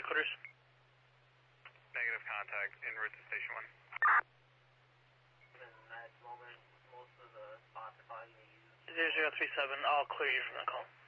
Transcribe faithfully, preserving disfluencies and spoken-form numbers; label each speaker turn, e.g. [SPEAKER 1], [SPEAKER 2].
[SPEAKER 1] headquarters.
[SPEAKER 2] Negative contact, en route to station one.
[SPEAKER 3] At the moment, most of the spots are probably going to use...
[SPEAKER 1] zero zero three seven, I'll clear you from the call.